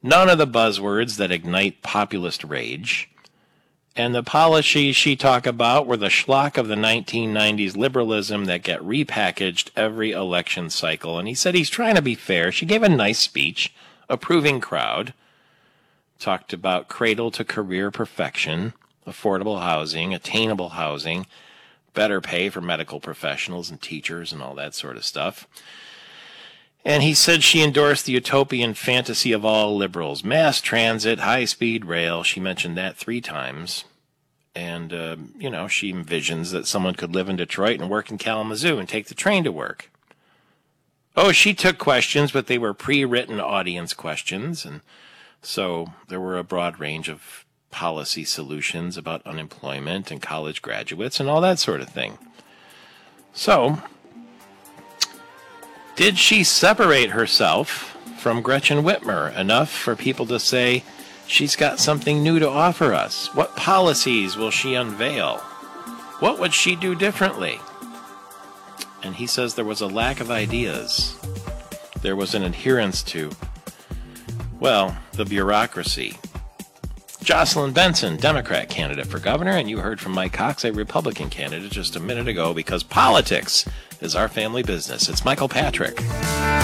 none of the buzzwords that ignite populist rage. And the policies she talked about were the schlock of the 1990s liberalism that get repackaged every election cycle. And he said he's trying to be fair. She gave a nice speech, approving crowd, talked about cradle to career perfection, affordable housing, attainable housing, better pay for medical professionals and teachers and all that sort of stuff. And he said she endorsed the utopian fantasy of all liberals, mass transit, high-speed rail. She mentioned that 3 times. And, she envisions that someone could live in Detroit and work in Kalamazoo and take the train to work. Oh, she took questions, but they were pre-written audience questions. And so there were a broad range of policy solutions about unemployment and college graduates and all that sort of thing. So, did she separate herself from Gretchen Whitmer enough for people to say she's got something new to offer us? What policies will she unveil? What would she do differently? And he says there was a lack of ideas. There was an adherence to, the bureaucracy. Jocelyn Benson, Democrat candidate for governor, and you heard from Mike Cox, a Republican candidate, just a minute ago, because politics is our family business. It's Michael Patrick.